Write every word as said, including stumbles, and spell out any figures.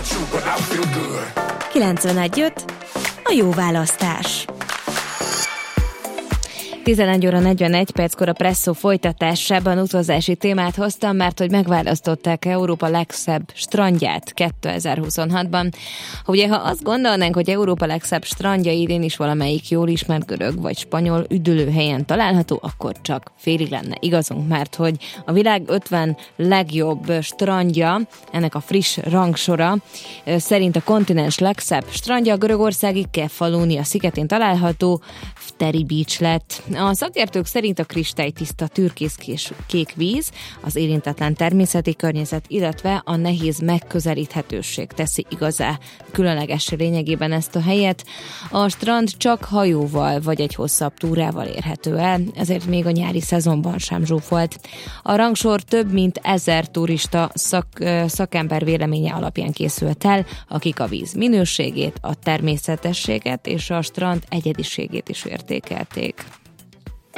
kilencvenegy öt a jó választás. tizenegy óra negyvenegy perckor a Presszó folytatásában utazási témát hoztam, mert hogy megválasztották Európa legszebb strandját kétezer-huszonhatban. Ugye, ha azt gondolnánk, hogy Európa legszebb strandja idén is valamelyik jól ismert görög vagy spanyol üdülőhelyen található, akkor csak félig lenne igazunk, mert hogy a világ ötven legjobb strandja, ennek a friss rangsora szerint a kontinens legszebb strandja a görögországi Kefalónia szigetén található Pteri Beach lett. A szakértők szerint a kristálytiszta türkészkék víz, az érintetlen természeti környezet, illetve a nehéz megközelíthetőség teszi igazá különleges lényegében ezt a helyet. A strand csak hajóval vagy egy hosszabb túrával érhető el, ezért még a nyári szezonban sem zsúfolt. A rangsor több mint ezer turista szak, szakember véleménye alapján készült el, akik a víz minőségét, a természetességet és a strand egyediségét is értékelték.